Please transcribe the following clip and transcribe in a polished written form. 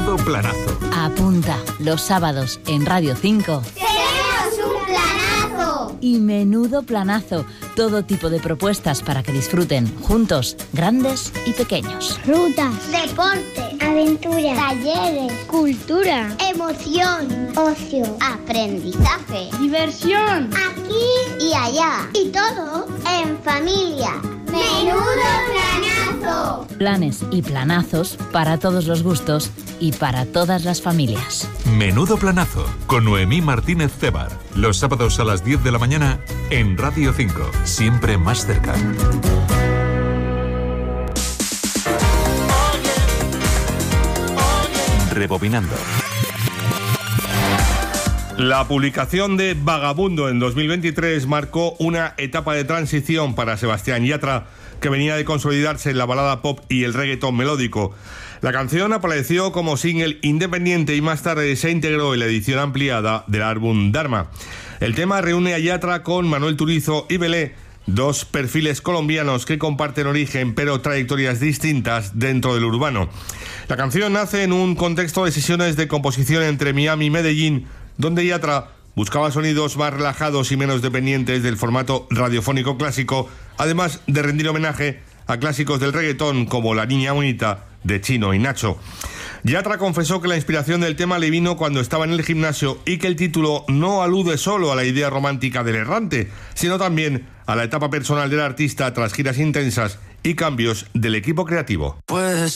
Menudo planazo. Apunta, los sábados en Radio 5. ¡Tenemos un planazo! Y menudo planazo. Todo tipo de propuestas para que disfruten juntos, grandes y pequeños. Rutas, deporte, aventura, talleres, cultura, emoción, ocio, aprendizaje, diversión, aquí y allá. Y todo en familia. ¡Menudo planazo! Planes y planazos para todos los gustos y para todas las familias. Menudo planazo con Noemí Martínez Cébar. Los sábados a las 10 de la mañana en Radio 5. Siempre más cerca. Rebobinando. La publicación de Vagabundo en 2023 marcó una etapa de transición para Sebastián Yatra, que venía de consolidarse en la balada pop y el reggaetón melódico. La canción apareció como single independiente y más tarde se integró en la edición ampliada del álbum Dharma. El tema reúne a Yatra con Manuel Turizo y Belé, dos perfiles colombianos que comparten origen pero trayectorias distintas dentro del urbano. La canción nace en un contexto de sesiones de composición entre Miami y Medellín, donde Yatra buscaba sonidos más relajados y menos dependientes del formato radiofónico clásico, además de rendir homenaje a clásicos del reggaetón como La Niña Bonita de Chino y Nacho. Yatra confesó que la inspiración del tema le vino cuando estaba en el gimnasio y que el título no alude solo a la idea romántica del errante, sino también a la etapa personal del artista tras giras intensas y cambios del equipo creativo. Puede